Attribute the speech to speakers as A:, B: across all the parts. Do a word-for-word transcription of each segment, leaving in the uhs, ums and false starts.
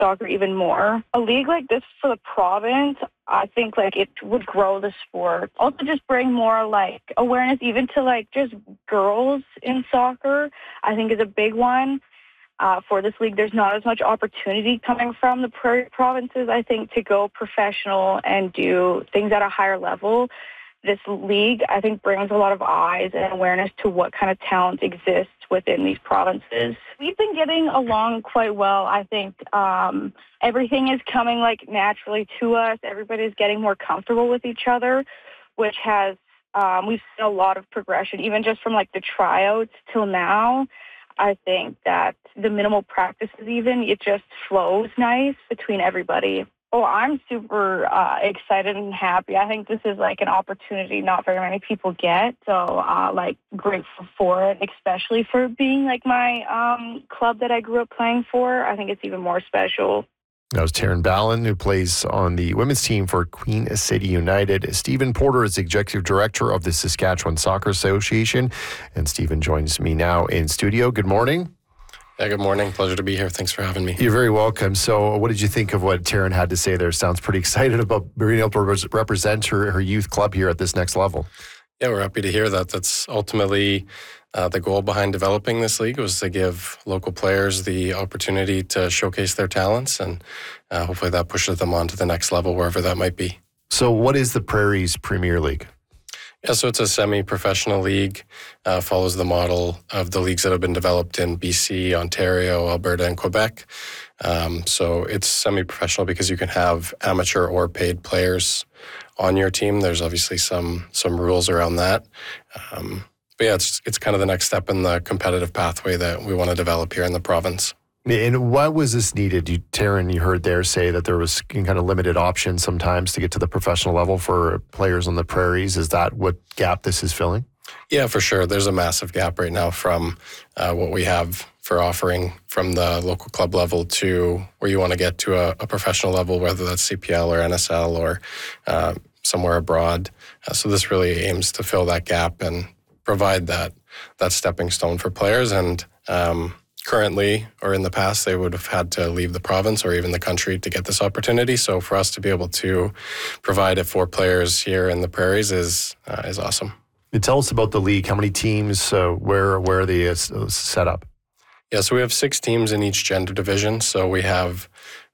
A: soccer even more. A league like this for the province, I think like it would grow the sport. Also just bring more like awareness even to like just girls in soccer, I think is a big one. Uh, for this league, there's not as much opportunity coming from the prairie provinces, I think, to go professional and do things at a higher level. This league, I think, brings a lot of eyes and awareness to what kind of talent exists within these provinces. We've been getting along quite well, I think. Um, everything is coming, like, naturally to us. Everybody's getting more comfortable with each other, which has, um, we've seen a lot of progression, even just from, like, the tryouts till now. I think that the minimal practices even, it just flows nice between everybody. Oh, I'm super uh, excited and happy. I think this is like an opportunity not very many people get. So uh, like grateful for it, especially for being like my um, club that I grew up playing for. I think it's even more special.
B: That was Taryn Ballin, who plays on the women's team for Queen City United. Stephen Porter is the executive director of the Saskatchewan Soccer Association. And Stephen joins me now in studio. Good morning.
C: Yeah, good morning. Pleasure to be here. Thanks for having me.
B: You're very welcome. So what did you think of what Taryn had to say there? Sounds pretty excited about being able to represent her, her youth club here at this next level.
C: Yeah, we're happy to hear that. That's ultimately uh, the goal behind developing this league, was to give local players the opportunity to showcase their talents, and uh, hopefully that pushes them on to the next level, wherever that might be.
B: So what is the Prairies Premier League?
C: Yeah, so it's a semi-professional league, uh, follows the model of the leagues that have been developed in B C, Ontario, Alberta, and Quebec. Um, so it's semi-professional because you can have amateur or paid players on your team. There's obviously some some rules around that. Um, but yeah, it's it's kind of the next step in the competitive pathway that we want to develop here in the province.
B: And why was this needed? You, Taryn, you heard there say that there was kind of limited options sometimes to get to the professional level for players on the prairies. Is that what gap this is filling?
C: Yeah, for sure. There's a massive gap right now from uh, what we have for offering from the local club level to where you want to get to a, a professional level, whether that's C P L or N S L or uh, somewhere abroad. Uh, so this really aims to fill that gap and provide that that stepping stone for players. And um, currently, or in the past, they would have had to leave the province or even the country to get this opportunity. So for us to be able to provide it for players here in the prairies is uh, is awesome.
B: Tell us about the league. How many teams? Uh, where where are they uh, set up?
C: Yeah, so we have six teams in each gender division. So we have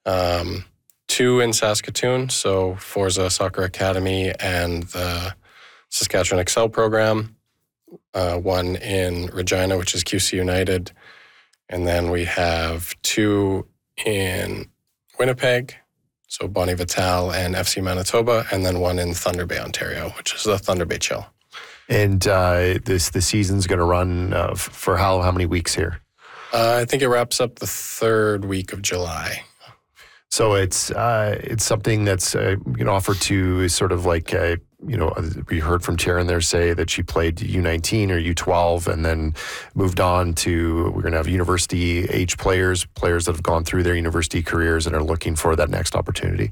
C: um, two in Saskatoon, so Forza Soccer Academy and the Saskatchewan Excel program. Uh, one in Regina, which is Q C United. And then we have two in Winnipeg, so Bonnie Vital and F C Manitoba, and then one in Thunder Bay, Ontario, which is the Thunder Bay Chill.
B: And uh, this the season's going to run uh, for how how many weeks here?
C: Uh, I think it wraps up the third week of July.
B: So it's uh, it's something that's uh, you know offered to sort of like uh, you know we heard from Taryn there say that she played U nineteen or U twelve and then moved on to we're going to have university age players, players that have gone through their university careers and are looking for that next opportunity.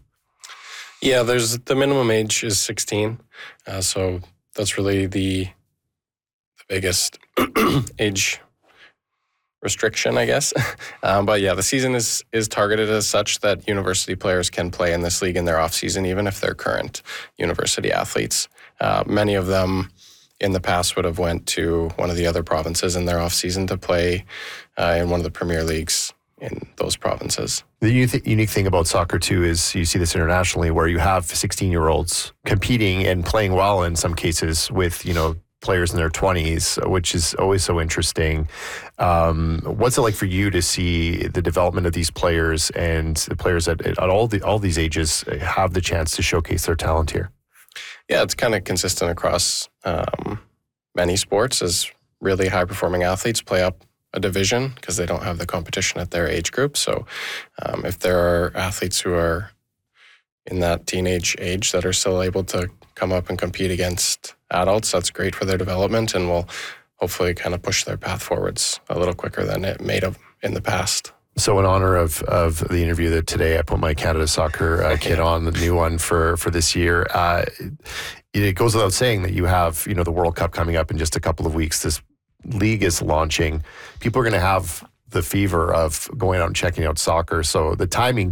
C: Yeah, there's the minimum age is sixteen, uh, so that's really the the biggest age restriction, I guess. Um, but yeah, the season is is targeted as such that university players can play in this league in their off season, even if they're current university athletes. Uh, many of them in the past would have went to one of the other provinces in their off season to play uh, in one of the premier leagues in those provinces.
B: The unique, unique thing about soccer too is you see this internationally where you have sixteen-year-olds competing and playing well in some cases with, you know, players in their twenties, which is always so interesting. Um, what's it like for you to see the development of these players and the players at, at all the all these ages have the chance to showcase their talent here?
C: Yeah, it's kind of consistent across um, many sports as really high-performing athletes play up a division because they don't have the competition at their age group. So um, if there are athletes who are in that teenage age that are still able to come up and compete against adults, that's great for their development and will hopefully kind of push their path forwards a little quicker than it may have in the past.
B: So in honor of, of the interview that today, I put my Canada Soccer uh, kit on, the new one for, for this year. Uh, it goes without saying that you have, you know, the World Cup coming up in just a couple of weeks. This league is launching. People are going to have the fever of going out and checking out soccer. So the timing